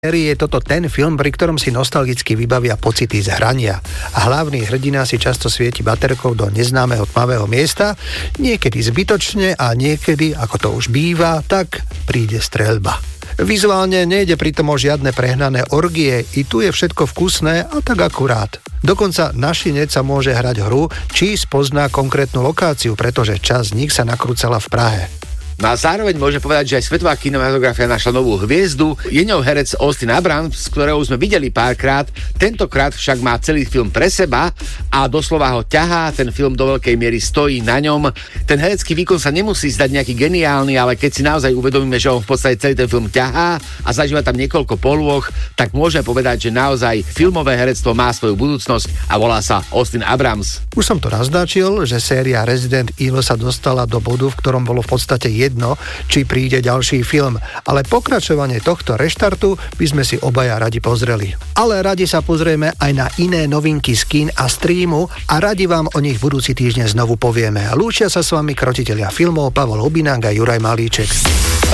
série je toto ten film, pri ktorom si nostalgicky vybavia pocity z hrania. A hlavný hrdina si často svieti baterkou do neznámeho tmavého miesta, niekedy zbytočne a niekedy, ako to už býva, tak príde streľba. Vizuálne nejde pritom o žiadne prehnané orgie, i tu je všetko vkusné a tak akurát. Dokonca našinec sa môže hrať hru, či spozná konkrétnu lokáciu, pretože časť z nich sa nakrúcala v Prahe. No a zároveň môžem povedať, že aj svetová kinematografia našla novú hviezdu. Je ňou herec Austin Abrams, ktorého sme videli párkrát. Tentokrát však má celý film pre seba a doslova ho ťahá. Ten film do veľkej miery stojí na ňom. Ten herecký výkon sa nemusí zdať nejaký geniálny, ale keď si naozaj uvedomíme, že on v podstate celý ten film ťahá a zažíva tam niekoľko polôch, tak môžeme povedať, že naozaj filmové herectvo má svoju budúcnosť a volá sa Austin Abrams. Už som to naznačil, že séria Resident Evil sa dostala do bodu, v ktorom bolo v podstate jedno, či príde ďalší film, ale pokračovanie tohto reštartu by sme si obaja radi pozreli. Ale radi sa pozrieme aj na iné novinky z kín a streamu a radi vám o nich budúci týždeň znovu povieme. Lúčia sa s vami krotitelia filmov Pavol Hubinák a Juraj Malíček.